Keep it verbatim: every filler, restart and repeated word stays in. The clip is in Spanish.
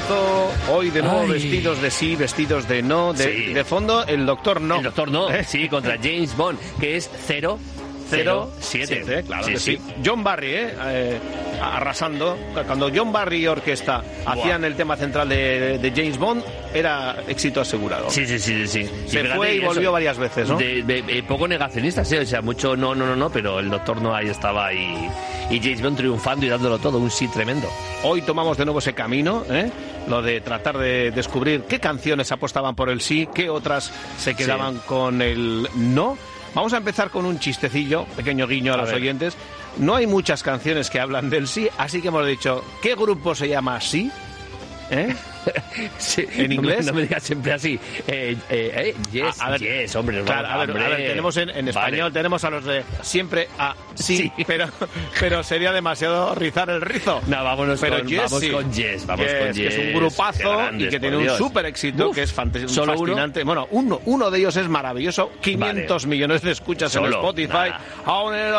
temazo. Hoy de nuevo Ay. vestidos de sí, vestidos de no. De, Sí. de fondo, el Doctor No. El Doctor No, ¿Eh? sí, contra James Bond, que es cero cero siete. siete, claro que sí. John Barry, ¿eh? Eh, arrasando. Cuando John Barry y Orquesta Buah. hacían el tema central de, de James Bond, era éxito asegurado. Sí, sí, sí, sí. Se Y fue y eso, volvió varias veces, ¿no? De, de- de poco negacionista, sí, o sea, mucho no, no, no, no, pero el Doctor No ahí estaba y, y James Bond triunfando y dándolo todo, un sí tremendo. Hoy tomamos de nuevo ese camino, ¿eh? Lo de tratar de descubrir qué canciones apostaban por el sí, qué otras se quedaban Sí. con el no. Vamos a empezar con un chistecillo, pequeño guiño a, A los ver. oyentes. No hay muchas canciones que hablan del sí, así que hemos dicho, ¿qué grupo se llama sí? ¿Eh? Sí, ¿En no me- inglés? No me digas siempre así. Eh, eh, eh, yes, A- a ver, yes, hombre. nos Claro, vamos, a ver, hombre. a ver, tenemos en, en español, Vale. tenemos a los de siempre a sí, Sí. Pero, pero sería demasiado rizar el rizo. No, vámonos pero con, Yes, vamos sí. con Yes, vamos Yes, con que Yes. es un Qué grupazo grandes, y que por tiene un Dios. súper éxito, Uf, que es fant- ¿solo uno? fascinante. Bueno, uno, uno de ellos es maravilloso, quinientos millones de escuchas Solo, en Spotify. nada. Aún